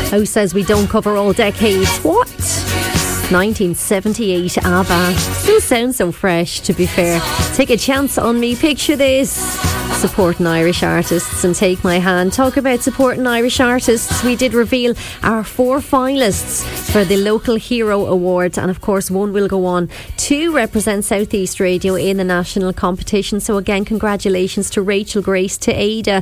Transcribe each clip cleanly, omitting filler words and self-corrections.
Who says we don't cover all decades? What? 1978 ABBA. Still sounds so fresh, to be fair. Take a chance on me, picture this. Supporting Irish artists and Take My Hand. Talk about supporting Irish artists. We did reveal our 4 finalists for the Local Hero Award, and of course one will go on to represent South East Radio in the national competition. So again, congratulations to Rachel Grace, to Ada,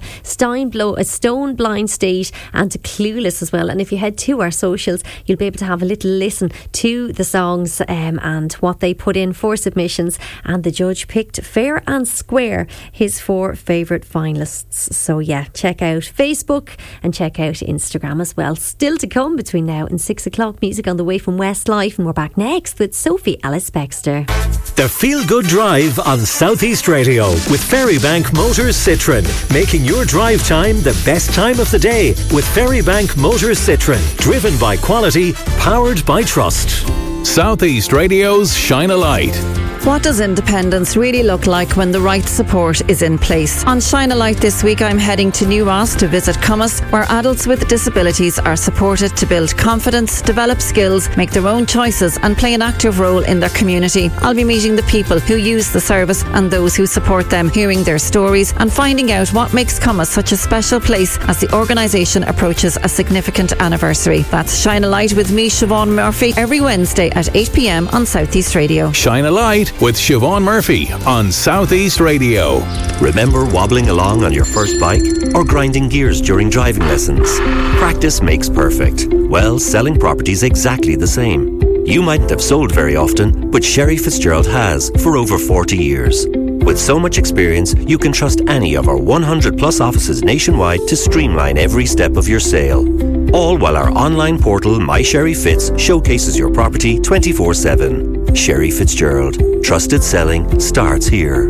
Stone Blind State, and to Clueless as well. And if you head to our socials, you'll be able to have a little listen to the songs and what they put in for submissions, and the judge picked fair and square his 4 favourite finalists. So yeah, check out Facebook and check out Instagram as well. Still to come between now and 6 o'clock. Music on the way from Westlife, and we're back next with Sophie Ellis-Bextor. The Feel Good Drive on South East Radio with Ferrybank Motors Citroen, making your drive time the best time of the day with Ferrybank Motors Citroen, driven by quality, powered by trust. South East Radio's Shine a Light. What does independence really look like when the right support is in place? On Shine a Light this week, I'm heading to New Ross to visit Cummas, where adults with disabilities are supported to build confidence, develop skills, make their own choices and play an active role in their community. I'll be meeting the people who use the service and those who support them, hearing their stories and finding out what makes Cummas such a special place as the organisation approaches a significant anniversary. That's Shine a Light with me, Siobhan Murphy, every Wednesday at 8 p.m. on South East Radio. Shine a Light with Siobhan Murphy on South East Radio. Remember wobbling along on your first bike or grinding gears during driving lessons? Practice makes perfect. Well, selling property's exactly the same. You mightn't have sold very often, but Sherry Fitzgerald has for over 40 years. With so much experience, you can trust any of our 100 plus offices nationwide to streamline every step of your sale. All while our online portal, My Sherry Fitz, showcases your property 24/7. Sherry Fitzgerald. Trusted selling starts here.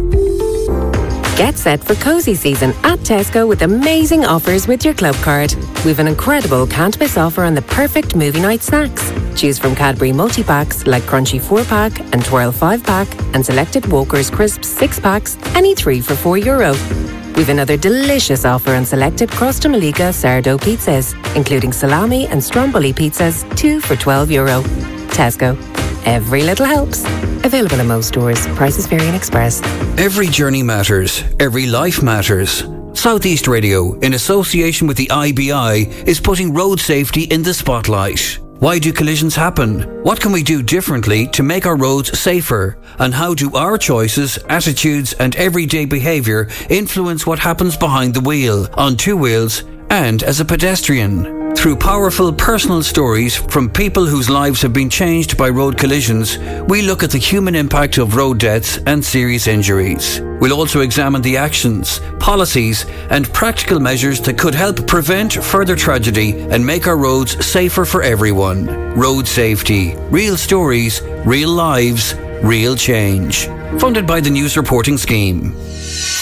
Get set for cosy season at Tesco with amazing offers with your club card. We've an incredible can't miss offer on the perfect movie night snacks. Choose from Cadbury multi-packs like Crunchy 4-pack and Twirl 5-pack, and selected Walker's Crisps 6-packs, any 3 for €4. We've another delicious offer on selected Crosta Malika sourdough pizzas, including salami and stromboli pizzas, 2 for €12. Tesco. Every little helps. Available in most stores. Prices vary in Express. Every journey matters. Every life matters. South East Radio, in association with the IBI, is putting road safety in the spotlight. Why do collisions happen? What can we do differently to make our roads safer? And how do our choices, attitudes and everyday behaviour influence what happens behind the wheel, on 2 wheels and as a pedestrian? Through powerful personal stories from people whose lives have been changed by road collisions, we look at the human impact of road deaths and serious injuries. We'll also examine the actions, policies and practical measures that could help prevent further tragedy and make our roads safer for everyone. Road safety. Real stories, real lives, real change. Funded by the News Reporting Scheme.